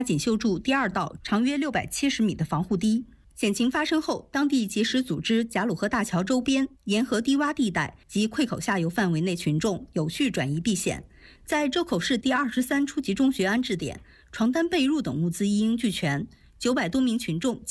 锦绣筑第二道长约670米的防护堤。险情发生后，当地及时组织贾鲁河大桥周边沿河低洼地带及溃口下游范围内群众有序转移避险。在周口市第23初级中学安置点，床单、被褥等物资一应俱全，900多名群众